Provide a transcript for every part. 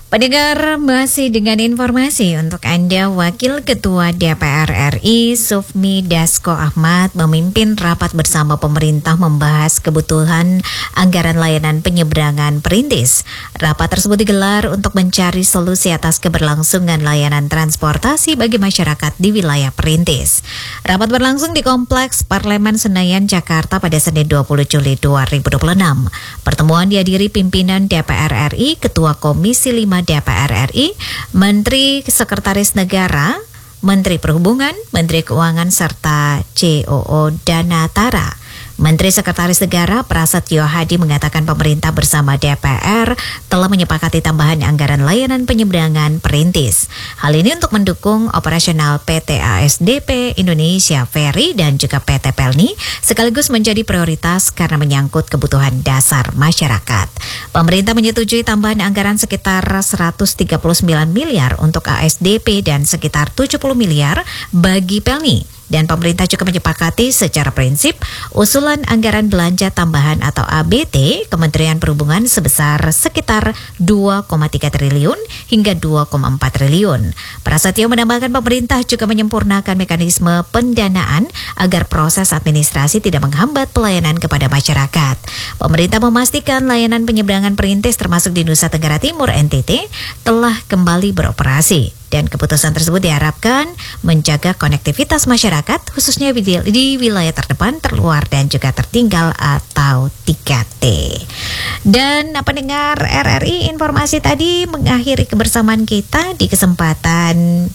Pendengar, masih dengan informasi untuk Anda. Wakil Ketua DPR RI Sufmi Dasko Ahmad memimpin rapat bersama pemerintah membahas kebutuhan anggaran layanan penyeberangan perintis. Rapat tersebut digelar untuk mencari solusi atas keberlangsungan layanan transportasi bagi masyarakat di wilayah perintis. Rapat berlangsung di Kompleks Parlemen Senayan, Jakarta pada Senin 20 Juli 2026. Pertemuan dihadiri pimpinan DPR RI, Ketua Komisi 5 DPR RI, Menteri Sekretaris Negara, Menteri Perhubungan, Menteri Keuangan, serta COO Danatara. Menteri Sekretaris Negara Prasetyo Hadi mengatakan pemerintah bersama DPR telah menyepakati tambahan anggaran layanan penyeberangan perintis. Hal ini untuk mendukung operasional PT ASDP Indonesia Ferry dan juga PT Pelni, sekaligus menjadi prioritas karena menyangkut kebutuhan dasar masyarakat. Pemerintah menyetujui tambahan anggaran sekitar 139 miliar untuk ASDP dan sekitar 70 miliar bagi Pelni. Dan pemerintah juga menyepakati secara prinsip usulan anggaran belanja tambahan atau ABT Kementerian Perhubungan sebesar sekitar 2,3 triliun hingga 2,4 triliun. Prasetyo menambahkan pemerintah juga menyempurnakan mekanisme pendanaan agar proses administrasi tidak menghambat pelayanan kepada masyarakat. Pemerintah memastikan layanan penyeberangan perintis termasuk di Nusa Tenggara Timur NTT telah kembali beroperasi. Dan keputusan tersebut diharapkan menjaga konektivitas masyarakat khususnya di wilayah terdepan, terluar dan juga tertinggal atau 3T. Dan pendengar RRI, informasi tadi mengakhiri kebersamaan kita di kesempatan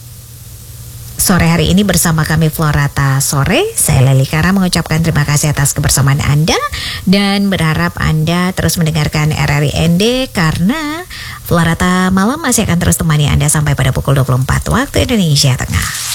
sore hari ini bersama kami Florata Sore. Saya Leli Kara mengucapkan terima kasih atas kebersamaan Anda dan berharap Anda terus mendengarkan RRI ND karena Florata Malam masih akan terus temani Anda sampai pada pukul 24 waktu Indonesia Tengah.